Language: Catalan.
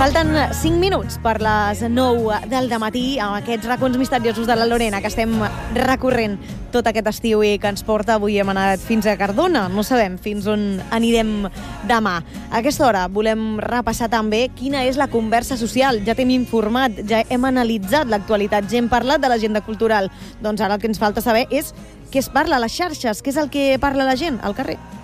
Falten 5 minuts per les 9 del dematí amb aquests racons misteriosos de la Lorena que estem recorrent tot aquest estiu i que ens porta. Avui hem anat fins a Cardona, no sabem fins on anirem demà. A aquesta hora volem repassar també quina és la conversa social. Ja t'hem informat, ja hem analitzat l'actualitat, ja hem parlat de l'agenda cultural. Doncs ara el que ens falta saber és què es parla a les xarxes, què és el que parla la gent al carrer.